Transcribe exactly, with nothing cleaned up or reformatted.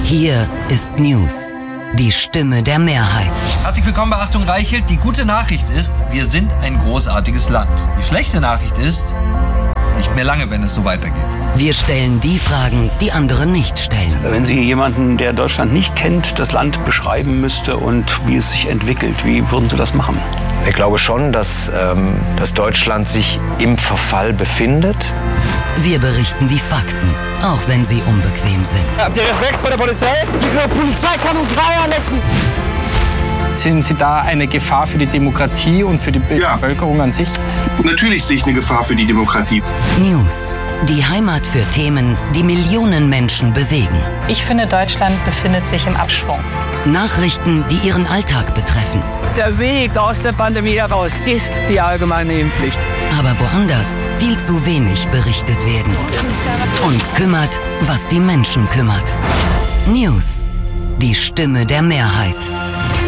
Hier ist News, die Stimme der Mehrheit. Herzlich willkommen bei Achtung Reichelt. Die gute Nachricht ist, wir sind ein großartiges Land. Die schlechte Nachricht ist, nicht mehr lange, wenn es so weitergeht. Wir stellen die Fragen, die andere nicht stellen. Wenn Sie jemanden, der Deutschland nicht kennt, das Land beschreiben müsste und wie es sich entwickelt, wie würden Sie das machen? Ich glaube schon, dass, ähm, dass Deutschland sich im Verfall befindet. Wir berichten die Fakten, auch wenn sie unbequem sind. Habt ihr Respekt vor der Polizei? Die Polizei kann uns Reiher lecken. Sind Sie da eine Gefahr für die Demokratie und für die Ja. Bevölkerung an sich? Natürlich sehe ich eine Gefahr für die Demokratie. News, die Heimat für Themen, die Millionen Menschen bewegen. Ich finde, Deutschland befindet sich im Abschwung. Nachrichten, die ihren Alltag betreffen. Der Weg aus der Pandemie heraus ist die allgemeine Impfpflicht. Aber woanders viel zu wenig berichtet werden. Uns kümmert, was die Menschen kümmert. News, die Stimme der Mehrheit.